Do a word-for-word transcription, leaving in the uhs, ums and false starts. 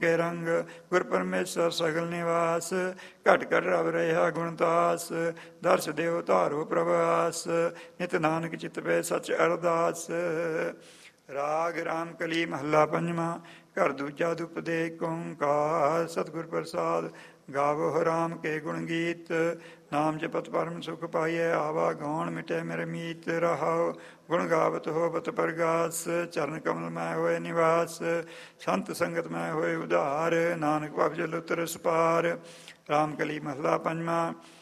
ਕੇ ਰੰਗ ਗੁਰ ਪਰਮੇਸ਼ਰ ਸਗਲ ਨਿਵਾਸ ਘਟ ਘਟ ਰਵ ਰਿਹਾ ਗੁਣਦਾਸ ਦਰਸ ਦੇਵ ਧਾਰੋ ਪ੍ਰਭਾਸ ਨਿਤ ਨਾਨਕ ਚਿਤ ਪੈ ਸਚ ਅਰਦਾਸ। ਰਾਗ ਰਾਮ ਕਲੀ ਮਹੱਲਾ ਪੰਜਵਾਂ ਘਰ ਦੂਜਾ ਦੁਪਦੇ ਓੰਕਾਰ ਸਤਿਗੁਰ ਪ੍ਰਸਾਦ ਗਾਵੋ ਰਾਮ ਕੇ ਗੁਣ ਗੀਤ ਨਾਮ ਜਪਤ ਪਰਮ ਸੁਖ ਪਾਈਐ ਆਵਾ ਗਾਉਣ ਮਿਟੇ ਮੇਰੇ ਮੀਤ ਰਹਾਉ ਗੁਣ ਗਾਵਤ ਹੋਵਤ ਪ੍ਰਗਾਸ ਚਰਨ ਕਮਲ ਮੈਂ ਹੋਏ ਨਿਵਾਸ ਸੰਤ ਸੰਗਤ ਮੈਂ ਹੋਏ ਉਧਾਰ ਨਾਨਕ ਭਵ ਜਲ ਉਤਰ ਸਪਾਰ। ਰਾਮ ਕਲੀ ਮਹੱਲਾ ਪੰਜਵਾਂ